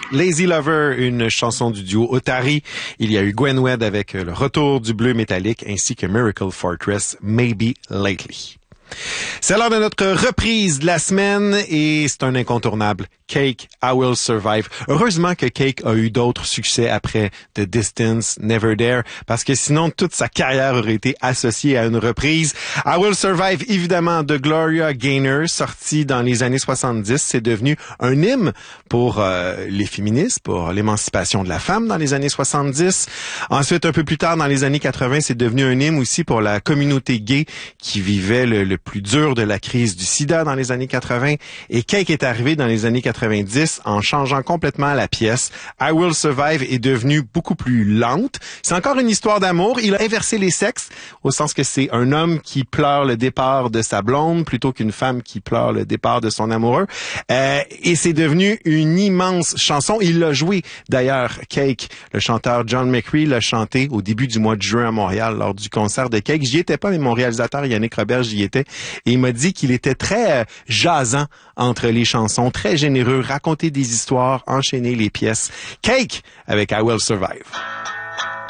Lazy Lover, une chanson du duo Otari. Il y a eu Gwen Wed avec le retour du bleu métallique ainsi que Miracle Fortress, Maybe Lately. C'est l'heure de notre reprise de la semaine et c'est un incontournable. Cake, I Will Survive. Heureusement que Cake a eu d'autres succès après The Distance, Never There, parce que sinon toute sa carrière aurait été associée à une reprise. I Will Survive, évidemment, de Gloria Gaynor, sorti dans les années 70. C'est devenu un hymne pour les féministes, pour l'émancipation de la femme dans les années 70. Ensuite, un peu plus tard, dans les années 80, c'est devenu un hymne aussi pour la communauté gay qui vivait le plus dur de la crise du sida dans les années 80. Et Cake est arrivé dans les années 90 en changeant complètement la pièce. I Will Survive est devenue beaucoup plus lente. C'est encore une histoire d'amour. Il a inversé les sexes, au sens que c'est un homme qui pleure le départ de sa blonde plutôt qu'une femme qui pleure le départ de son amoureux. Et c'est devenu une immense chanson. Il l'a joué, d'ailleurs, Cake. Le chanteur John McCree l'a chanté au début du mois de juin à Montréal lors du concert de Cake. J'y étais pas, mais mon réalisateur Yannick Roberge y était. Et il m'a dit qu'il était très jasant entre les chansons, très généreux, raconter des histoires, enchaîner les pièces. Cake avec I Will Survive.